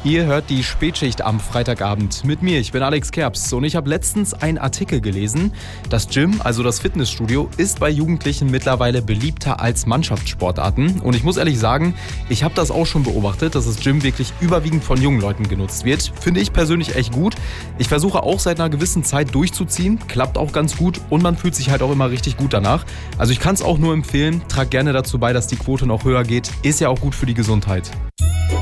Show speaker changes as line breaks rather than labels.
Ihr hört die Spätschicht am Freitagabend mit mir. Ich bin Alex Kerbs und ich habe letztens einen Artikel gelesen. Das Gym, also das Fitnessstudio, ist bei Jugendlichen mittlerweile beliebter als Mannschaftssportarten. Und ich muss ehrlich sagen, ich habe das auch schon beobachtet, dass das Gym wirklich überwiegend von jungen Leuten genutzt wird. Finde ich persönlich echt gut. Ich versuche auch seit einer gewissen Zeit durchzuziehen. Klappt auch ganz gut und man fühlt sich halt auch immer richtig gut danach. Also ich kann es auch nur empfehlen. Trag gerne dazu bei, dass die Quote noch höher geht. Ist ja auch gut für die Gesundheit.